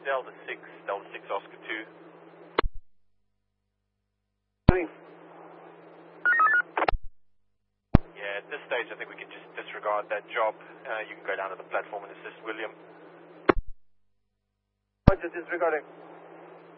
Delta 6 Oscar 2. Fine. Yeah, at this stage I think we can just disregard that job. You can go down to the platform and assist William. Roger, disregarding.